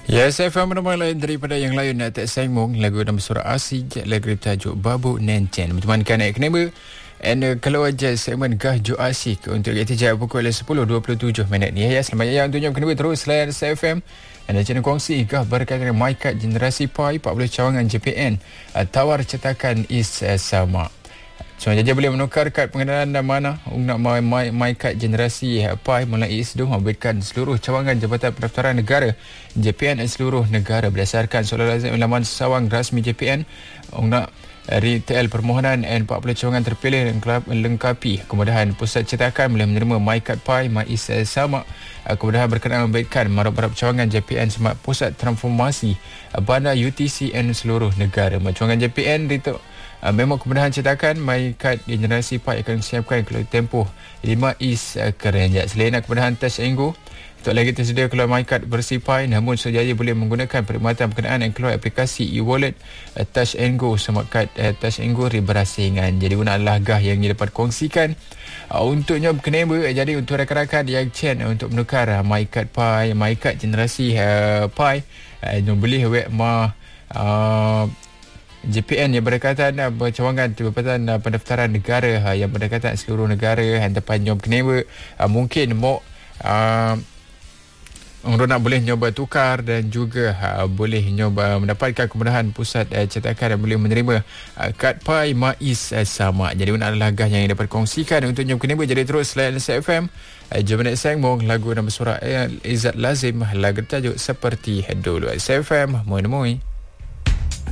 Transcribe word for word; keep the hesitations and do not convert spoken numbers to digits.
Ya, saya faham nama lain daripada yang lain nak tak sengmong lagu nama surah Asij lagu tajuk Babu Nencen menemankan naik kenapa and uh, kalau aja segmen Gah Jo Asik untuk kita jam pukul sepuluh dua puluh tujuh minit ni ya. Selamat ya untuk jam kenapa terus layan S F M anda channel kongsi Gah berkaitan dengan MyCard generasi Pi empat puluh cawangan J P N uh, tawar cetakan is uh, sama. So, jaja boleh menukar kad pengenalan dan mana nak my, my, MyCard generasi Pi melalui isdum memberikan seluruh cawangan Jabatan Pendaftaran Negara J P N seluruh negara berdasarkan soalan lazim laman sawang rasmi J P N nak retail permohonan N empat puluh cawangan terpilih dan melengkapi kemudahan pusat cetakan boleh menerima MyCard Pi MyIS sama kemudahan berkenaan memberikan marab-marab cawangan J P N semat pusat transformasi bandar U T C N seluruh negara. Cawangan J P N itu Uh, memang kemudahan cetakan MyCard generasi Pi akan disiapkan kalau tempoh lima is uh, kerenjak. Selain kemudahan touch and go, untuk lagi tersedia keluar MyCard versi Pi, namun sejaya boleh menggunakan perkhidmatan berkenaan yang keluar aplikasi e-wallet uh, touch and go smart card uh, touch and go berasingan. Jadi guna adalah Gah yang dapat kongsikan uh, untuknya berkenapa. Jadi untuk rakan-rakan yang chen uh, untuk menukar uh, MyCard Pi MyCard generasi uh, Pi uh, boleh web ma uh, J P N yang berdekatan uh, bercawangan Jabatan uh, Pendaftaran Negara uh, yang berdekatan seluruh negara yang terpanjang kenapa uh, mungkin mau uh, orang nak boleh nyoba tukar dan juga uh, boleh nyoba mendapatkan kemudahan pusat uh, cetakan dan boleh menerima uh, kad Pi MyIS uh, sama. Jadi mana adalah Gah yang dapat kongsikan untuk nyoba kenapa. Jadi terus layan S F M uh, jom nak sengmong lagu nama surah uh, Izzat Lazim lagu tajuk Seperti Dulu. S F M moi moi.